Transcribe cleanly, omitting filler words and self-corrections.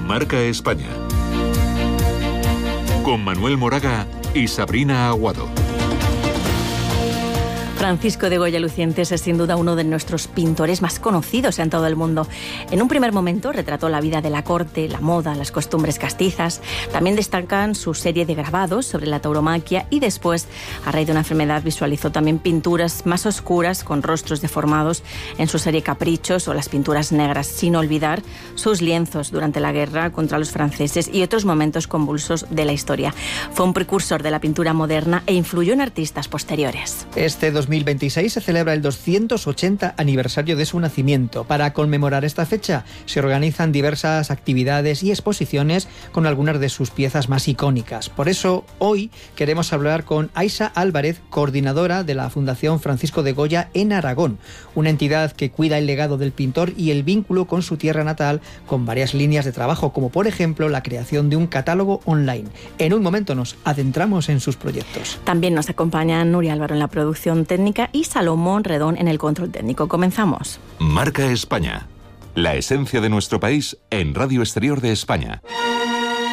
Marca España. Con Manuel Moraga y Sabrina Aguado. Francisco de Goya Lucientes es sin duda uno de nuestros pintores más conocidos en todo el mundo. En un primer momento retrató la vida de la corte, la moda, las costumbres castizas. También destacan su serie de grabados sobre la tauromaquia y después, a raíz de una enfermedad, visualizó también pinturas más oscuras con rostros deformados en su serie Caprichos o las pinturas negras, sin olvidar sus lienzos durante la guerra contra los franceses y otros momentos convulsos de la historia. Fue un precursor de la pintura moderna e influyó en artistas posteriores. Este 2026 se celebra el 280 aniversario de su nacimiento. Para conmemorar esta fecha se organizan diversas actividades y exposiciones con algunas de sus piezas más icónicas. Por eso hoy queremos hablar con Aisa Álvarez, coordinadora de la Fundación Francisco de Goya en Aragón, una entidad que cuida el legado del pintor y el vínculo con su tierra natal, con varias líneas de trabajo, como por ejemplo la creación de un catálogo online. En un momento nos adentramos en sus proyectos. También nos acompañan Nuria Álvaro en la producción técnica y Salomón Redón en el control técnico. Comenzamos. Marca España. La esencia de nuestro país en Radio Exterior de España.